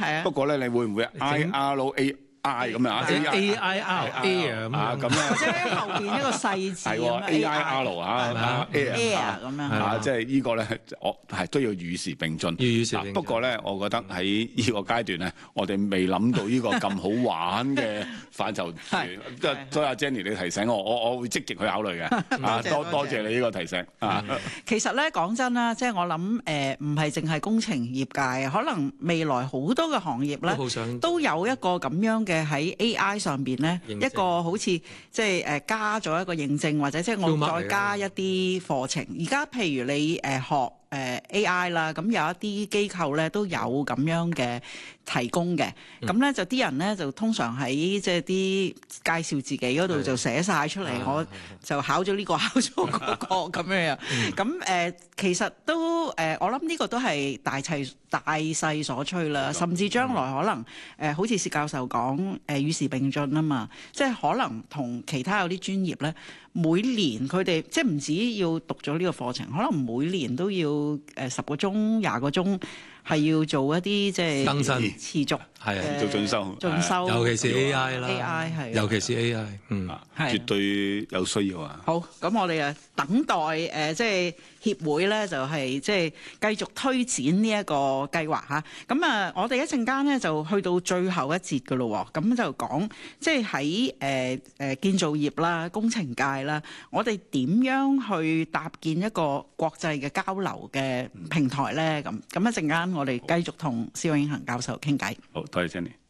係啊。 不過咧，你會唔會 IRAI 咁啊 AIR 咁咧？ 即係後邊一個細字係咁樣 AIR 啊 Air 咁樣啊，即係呢個咧，我係都要與時並進。 與時並進不過咧，我覺得喺呢個階段咧，我哋未諗到呢個咁好玩嘅範疇。所以阿 Jenny 你提醒我會積極去考慮嘅。啊，多謝你呢個提醒啊。 其實咧講真啦，即係我諗唔係淨係工程業界，可能未來好多嘅行業咧都有一個咁樣嘅喺 AI 上邊咧，一個好似即係加咗一個認證，或者即係我再加一啲課程。而家譬如你學AI 啦，咁有一啲機構咧都有咁樣嘅提供嘅，咁咧就啲人咧就通常喺即係啲介紹自己嗰度就寫晒出嚟，我就考咗呢個考咗嗰個咁樣。咁其實都我諗呢個都係大勢所趨啦，甚至將來可能好似薛教授講與時並進啊嘛，即係可能同其他有啲專業咧，每年佢哋即係唔止要讀咗呢個課程，可能每年都要10個鐘、20個鐘，係要做一啲即係更新持續做進修， 尤其是 AI 啦 ，AI 係， 尤其是 AI， 絕對有需要啊！ 好，咁我哋等待即係協會咧，就係即係繼續推展呢一個計劃嚇。咁我哋一陣間咧就去到最後一節嘅咯喎，咁就講即係喺建造業啦、工程界啦，我哋點樣去搭建一個國際嘅交流嘅平台咧？咁一陣間我哋繼續同施永恒教授傾偈。 好，多謝 Jenny。